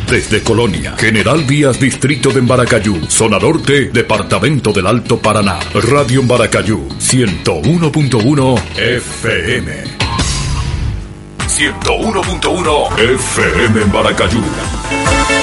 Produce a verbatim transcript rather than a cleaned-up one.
Desde Colonia, General Díaz, Distrito de Embaracayú, Zona Norte, Departamento del Alto Paraná. Radio Embaracayú, ciento uno punto uno F M. ciento uno punto uno F M Embaracayú.